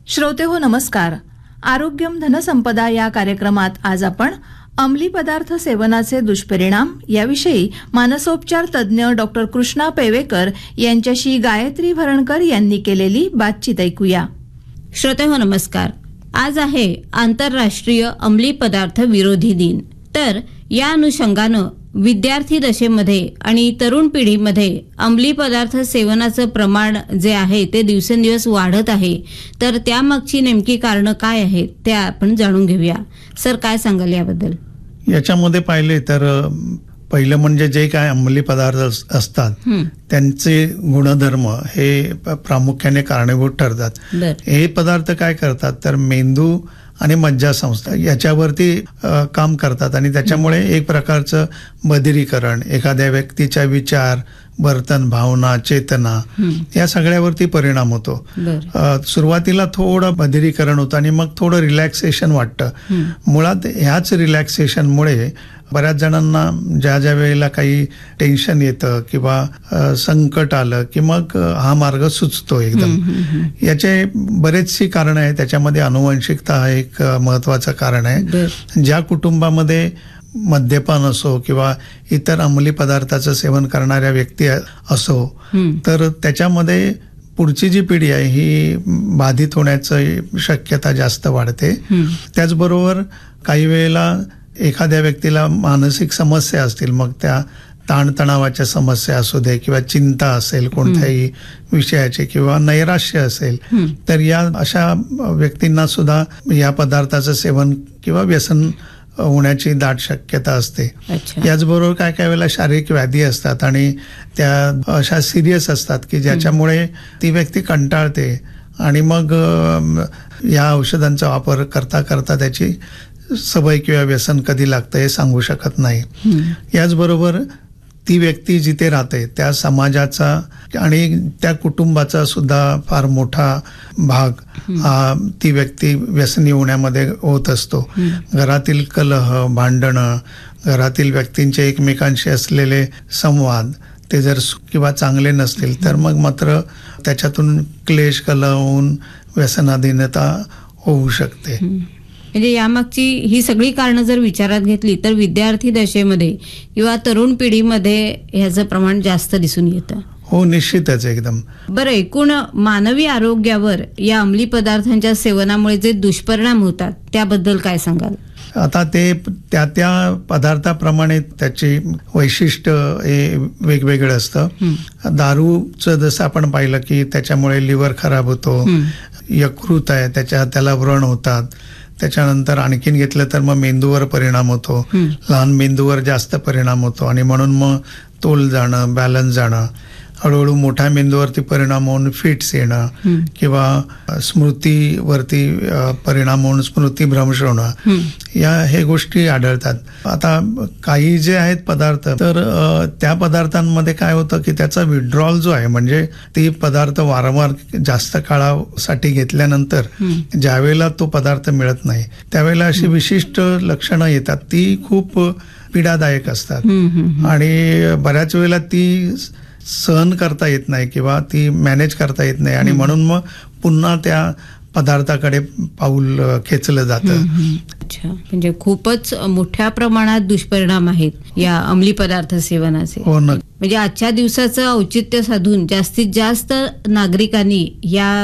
श्रोतेहो नमस्कार. आरोग्यम धनसंपदा या कार्यक्रमात आज आपण अंमली पदार्थ सेवनाचे दुष्परिणाम याविषयी मानसोपचार तज्ज्ञ डॉक्टर कृष्णा पेवेकर यांच्याशी गायत्री भरणकर यांनी केलेली बातचीत ऐकूया. श्रोतेहो नमस्कार. आज आहे आंतरराष्ट्रीय अंमली पदार्थ विरोधी दिन. तर या अनुषंगानं विद्यार्थी दशेमध्ये आणि तरुण पिढीमध्ये अंमली पदार्थ सेवनाचं प्रमाण जे आहे ते दिवसेंदिवस वाढत आहे. तर त्यामागची नेमकी कारणं काय आहेत ते आपण जाणून घेऊया. सर, काय सांगाल याबद्दल? याच्यामध्ये पाहिले तर पहिलं म्हणजे जे काय अंमली पदार्थ असतात त्यांचे गुणधर्म हे प्रामुख्याने कारणीभूत ठरतात. हे पदार्थ काय करतात तर मेंदू आणि मज्जासंस्था याच्यावरती काम करतात आणि त्याच्यामुळे एक प्रकारचं बधिरीकरण, एखाद्या व्यक्तीच्या विचार, वर्तन, भावना, चेतना या सगळ्यावरती परिणाम होतो. सुरुवातीला थोडं बधिरीकरण होतं आणि मग थोडं रिलॅक्सेशन वाटतं. मुळात ह्याच रिलॅक्सेशनमुळे बऱ्याच जणांना ज्या ज्या वेळेला काही टेन्शन येतं किंवा संकट आलं की मग हा मार्ग सुचतो एकदम. याचे बरेचशी कारणं आहेत. त्याच्यामध्ये अनुवंशिकता हा एक महत्वाचं कारण आहे. ज्या कुटुंबामध्ये मद्यपान असो किंवा इतर अंमली पदार्थाचं सेवन करणाऱ्या व्यक्ती असो तर त्याच्यामध्ये पुढची जी पिढी आहे ही बाधित होण्याची शक्यता जास्त वाढते. त्याचबरोबर काही वेळेला एखाद्या व्यक्तीला मानसिक समस्या असतील, मग त्या ताणतणावाच्या समस्या असू दे किंवा चिंता असेल कोणत्याही विषयाची किंवा नैराश्य असेल तर या अशा व्यक्तींना सुद्धा या पदार्थाचं सेवन किंवा व्यसन होण्याची दाट शक्यता असते. याचबरोबर काय काय वेळेला शारीरिक व्याधी असतात आणि त्या अशा सिरियस असतात की ज्याच्यामुळे ती व्यक्ती कंटाळते आणि मग या औषधांचा वापर करता करता त्याची सवय किंवा व्यसन कधी लागतं हे सांगू शकत नाही. याचबरोबर ती व्यक्ती जिथे राहते त्या समाजाचा आणि त्या कुटुंबाचा सुद्धा फार मोठा भाग हा ती व्यक्ती व्यसनी होण्यामध्ये होत असतो. घरातील कलह, भांडणं, घरातील व्यक्तींचे एकमेकांशी असलेले संवाद ते जर किंवा चांगले नसतील तर मग मात्र त्याच्यातून क्लेश, कलह होऊन व्यसनाधीनता होऊ शकते. म्हणजे यामागची ही सगळी कारणं जर विचारात घेतली तर विद्यार्थी दशेमध्ये किंवा तरुण पिढीमध्ये ह्याचं प्रमाण जास्त दिसून येतं. हो, निश्चितच एकदम. बरं, एकूण मानवी आरोग्यावर या अंमली पदार्थांच्या सेवनामुळे जे दुष्परिणाम होतात त्याबद्दल काय सांगाल? आता ते त्या पदार्थाप्रमाणे त्याची वैशिष्ट्य हे वेगवेगळं असतं. दारूचं जसं आपण पाहिलं की त्याच्यामुळे लिव्हर खराब होतो, यकृत आहे त्याला व्रण होतात. त्याच्यानंतर आणखीन घेतलं तर मग मेंदूवर परिणाम होतो, लहान मेंदूवर जास्त परिणाम होतो आणि म्हणून मग तोल जाणं, बॅलन्स जाणं, हळूहळू मोठ्या मेंदूवरती परिणाम होऊन फिट्स येणं किंवा स्मृतीवरती परिणाम होऊन स्मृतीभ्रंश होणं, हे गोष्टी आढळतात. आता काही जे आहेत पदार्थ तर त्या पदार्थांमध्ये काय होतं की त्याचा विड्रॉल जो आहे म्हणजे ती पदार्थ वारंवार जास्त काळासाठी घेतल्यानंतर ज्या वेळेला तो पदार्थ मिळत नाही त्यावेळेला अशी विशिष्ट लक्षणं येतात. ती खूप पीडादायक असतात आणि बऱ्याच वेळेला ती सहन करता येत नाही किंवा ती मॅनेज करता येत नाही आणि म्हणून मग पुन्हा त्या पदार्थाकडे पाऊल खेचलं जातं. अच्छा, म्हणजे खूपच मोठ्या प्रमाणात दुष्परिणाम आहेत या अंमली पदार्थ सेवनाचे. हो ना. म्हणजे आजच्या दिवसाचं औचित्य साधून जास्तीत जास्त नागरिकांनी या